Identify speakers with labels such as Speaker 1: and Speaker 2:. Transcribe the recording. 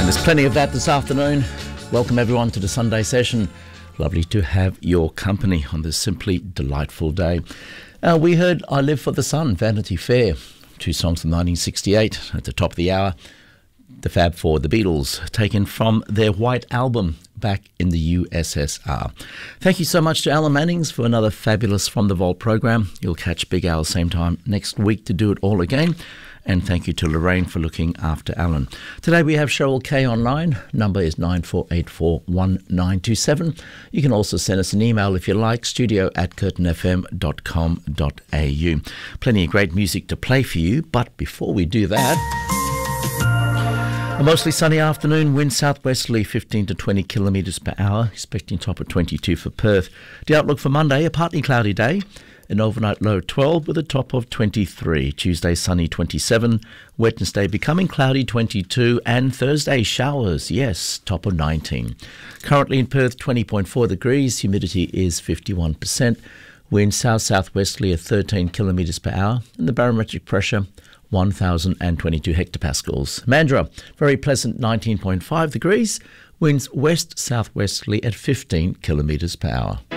Speaker 1: And there's plenty of that this afternoon. Welcome everyone to the Sunday session. Lovely to have your company on this simply delightful day. We heard I Live for the Sun, Vanity Fair, two songs from 1968 at the top of the hour. The Fab Four, the Beatles, taken from their White Album back in the USSR. Thank you so much to Alan Mannings for another fabulous From the Vault program. You'll catch Big Al same time next week to do it all again. And thank you to Lorraine for looking after Alan. Today we have Cheryl Kay online. Number is 94841927. You can also send us an email if you like, studio@curtinfm.com.au. Plenty of great music to play for you, but before we do that, a mostly sunny afternoon, wind southwesterly 15 to 20 kilometres per hour, expecting top of 22 for Perth. The outlook for Monday, a partly cloudy day. An overnight low 12 with a top of 23. Tuesday sunny 27. Wednesday becoming cloudy 22. And Thursday showers, yes, top of 19. Currently in Perth 20.4 degrees. Humidity is 51%. Wind south-southwesterly at 13 kilometres per hour. And the barometric pressure 1,022 hectopascals. Mandurah, very pleasant 19.5 degrees. Winds west-southwesterly at 15 kilometres per hour.